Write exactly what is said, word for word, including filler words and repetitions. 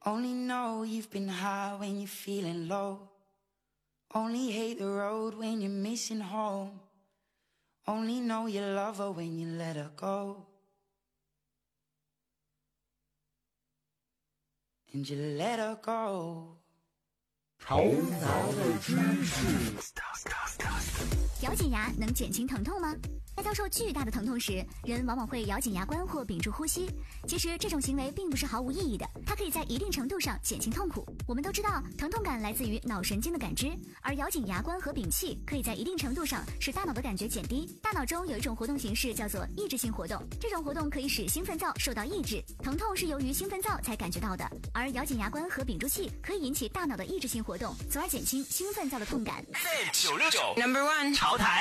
Only know you've been high when you're feeling low. Only hate the road when you're missing home. Only know you love her when you let her go. And you let her go. 头脑的知识。 咬紧牙能减轻疼痛吗？在遭受巨大的疼痛时，人往往会咬紧牙关或屏住呼吸。其实这种行为并不是毫无意义的，它可以在一定程度上减轻痛苦。我们都知道，疼痛感来自于脑神经的感知，而咬紧牙关和屏气可以在一定程度上使大脑的感觉减低。大脑中有一种活动形式叫做抑制性活动，这种活动可以使兴奋灶受到抑制，疼痛是由于兴奋灶才感觉到的。而咬紧牙关和屏住气可以引起大脑的抑制性活动，从而减轻兴奋灶的痛感。 九六九 Number one 潮台。